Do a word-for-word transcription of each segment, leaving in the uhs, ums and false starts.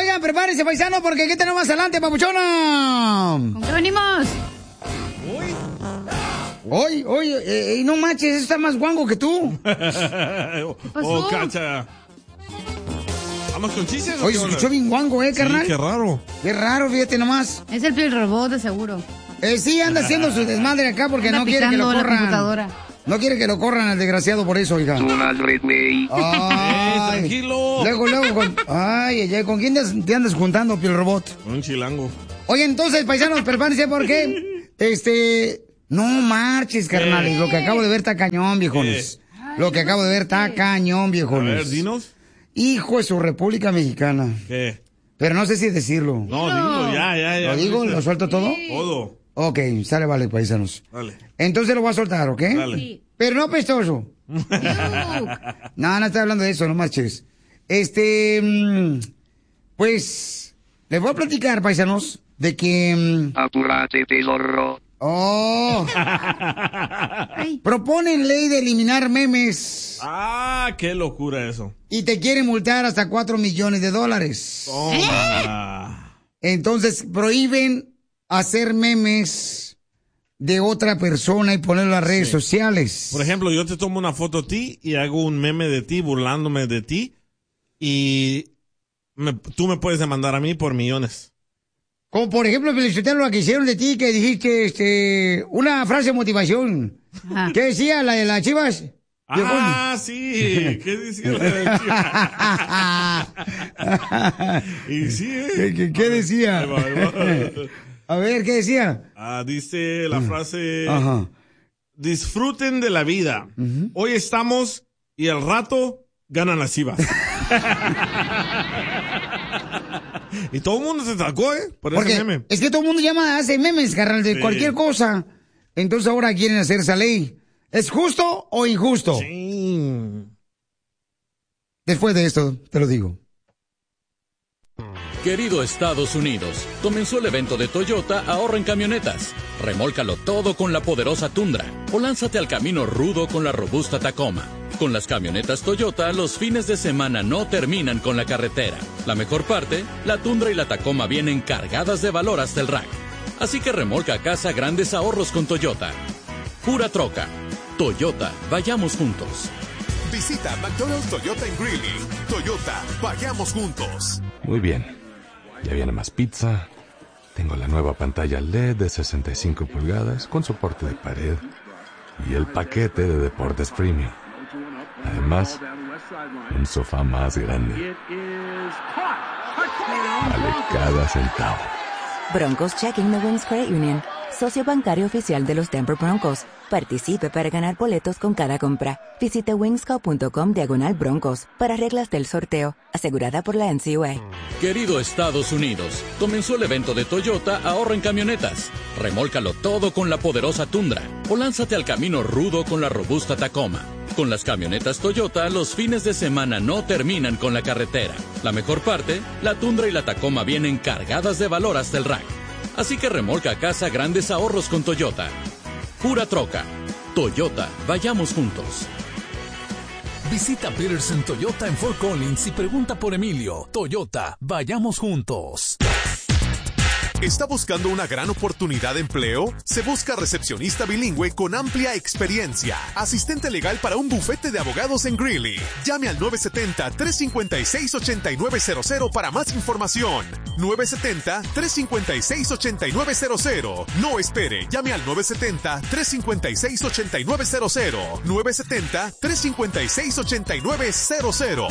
Oigan, prepárense, paisano, porque ¿qué tenemos más adelante, papuchona? ¿Con qué venimos? Hoy, hoy, eh, no manches, eso está más guango que tú. ¿Qué pasó? Oh, cacha. ¿Vamos con chistes? Oye, se escuchó bien guango, ¿eh, carnal? Sí, qué raro. Qué raro, fíjate nomás. Es el Piel Robot, de seguro. Eh, sí, anda haciendo su desmadre acá porque Anda no quiere que lo picando la corran. computadora. No quiere que lo corran al desgraciado por eso, hija. Tu madre, güey. Ay, Eh, tranquilo. Luego, luego, con... Ay, ay, ay, ¿con quién te, te andas juntando, Piel Robot? Un chilango. Oye, entonces, paisanos, prepárense porque, este, no marches, carnales. Lo que acabo de ver está cañón, viejones. Lo que acabo de ver está cañón, A viejones. ver, dinos. Hijo de su República Mexicana. ¿Qué? Pero no sé si decirlo. No, dilo, ya, ya, ya. ¿Lo digo? ¿Lo suelto todo? Todo. Ok, sale, vale, paisanos. Dale. Entonces lo voy a soltar, ¿ok? Dale. Sí. Pero no apestoso. No, no estoy hablando de eso, no marches. Este, mm, pues, les voy a platicar, paisanos, de que... mm, Apúrate, pedorro. Oh, proponen ley de eliminar memes Ah, qué locura eso. y te quieren multar hasta cuatro millones de dólares. Toma. Entonces prohíben hacer memes de otra persona y ponerlo a las redes Sí. sociales. Por ejemplo, yo te tomo una foto a ti y hago un meme de ti, burlándome de ti, y me- tú me puedes demandar a mí por millones. Como por ejemplo, felicitarlo lo que hicieron de ti, que dijiste este, una frase de motivación. Ajá. ¿Qué decía la de las Chivas? Ah, sí. ¿Qué decía la de Chivas? Y sí, ¿eh? ¿Qué, qué- qué decía? Ahí va, ahí va. A ver, ¿qué decía? Ah, dice la frase, Ajá. disfruten de la vida. Hoy estamos y al rato ganan las Chivas. Y todo el mundo se sacó, ¿eh? Por ese Porque meme. es que todo el mundo llama, hace memes, carnal, de Sí. cualquier cosa. Entonces ahora quieren hacer esa ley. ¿Es justo o injusto? Sí. Después de esto, te lo digo. Querido Estados Unidos, comenzó el evento de Toyota Ahorra en Camionetas. Remólcalo todo con la poderosa Tundra o lánzate al camino rudo con la robusta Tacoma. Con las camionetas Toyota, los fines de semana no terminan con la carretera. La mejor parte, la Tundra y la Tacoma vienen cargadas de valor hasta el rack. Así que remolca a casa grandes ahorros con Toyota. Pura troca. Toyota, vayamos juntos. Visita McDonald's Toyota en Greeley. Toyota, vayamos juntos. Muy bien. Ya viene más pizza. Tengo la nueva pantalla L E D de sesenta y cinco pulgadas con soporte de pared. Y el paquete de deportes premium. Además, un sofá más grande. Vale cada centavo. Broncos Checking the Wings Credit Union, socio bancario oficial de los Denver Broncos. Participe para ganar boletos con cada compra. Visite wingsco.com diagonal broncos para reglas del sorteo, asegurada por la N C U A. Querido Estados Unidos, comenzó el evento de Toyota Ahorra en Camionetas. Remólcalo todo con la poderosa Tundra o lánzate al camino rudo con la robusta Tacoma. Con las camionetas Toyota, los fines de semana no terminan con la carretera. La mejor parte, la Tundra y la Tacoma vienen cargadas de valor hasta el rack. Así que remolca a casa grandes ahorros con Toyota. Pura troca. Toyota, vayamos juntos. Visita Peterson Toyota en Fort Collins y pregunta por Emilio. Toyota, vayamos juntos. ¿Está buscando una gran oportunidad de empleo? Se busca recepcionista bilingüe con amplia experiencia. Asistente legal para un bufete de abogados en Greeley. Llame al nueve siete cero, tres cinco seis, ocho nueve cero cero para más información. nueve siete cero, tres cinco seis, ocho nueve cero cero. No espere, llame al nueve siete cero, tres cinco seis, ocho nueve cero cero. nueve siete cero, tres cinco seis, ocho nueve cero cero.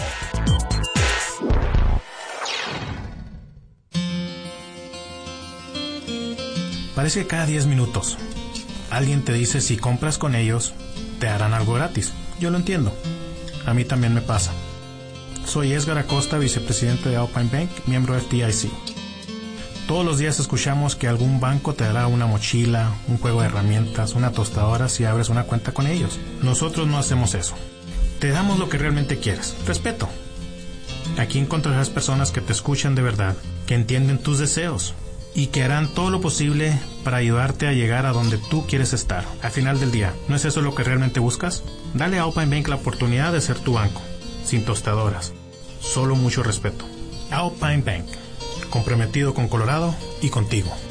Parece que cada diez minutos alguien te dice si compras con ellos te harán algo gratis. Yo lo entiendo. A mí también me pasa. Soy Edgar Acosta, vicepresidente de Alpine Bank, miembro de F D I C. Todos los días escuchamos que algún banco te dará una mochila, un juego de herramientas, una tostadora si abres una cuenta con ellos. Nosotros no hacemos eso. Te damos lo que realmente quieres. Respeto. Aquí encontrarás personas que te escuchan de verdad, que entienden tus deseos y que harán todo lo posible para ayudarte a llegar a donde tú quieres estar. Al final del día, ¿no es eso lo que realmente buscas? Dale a Alpine Bank la oportunidad de ser tu banco, sin tostadoras, solo mucho respeto. Alpine Bank, comprometido con Colorado y contigo.